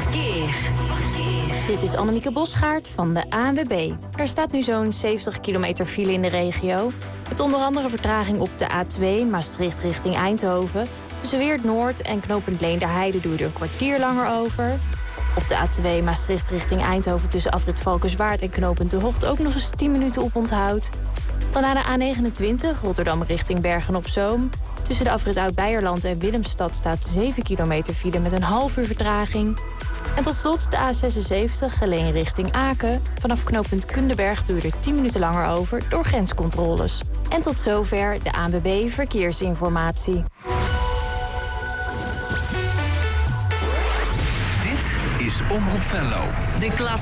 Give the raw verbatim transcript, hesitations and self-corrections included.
Verkeer. Dit is Annemieke Bosgaard van de A N W B. Er staat nu zo'n zeventig kilometer file in de regio. Met onder andere vertraging op de A twee Maastricht richting Eindhoven. Tussen Weert Noord en knooppunt Leenderheide doe je er een kwartier langer over. Op de A twee Maastricht richting Eindhoven tussen afrit Valkenswaard en knooppunt De Hocht ook nog eens tien minuten op onthoud. Dan naar de A negenentwintig Rotterdam richting Bergen-op-Zoom. Tussen de afrit Oud-Beierland en Willemstad staat zeven kilometer file met een half uur vertraging. En tot slot de A zesenzeventig Geleen richting Aken. Vanaf knooppunt Kundenberg doe je er tien minuten langer over door grenscontroles. En tot zover de A N W B Verkeersinformatie. Dit is Omroep Venlo. De klas.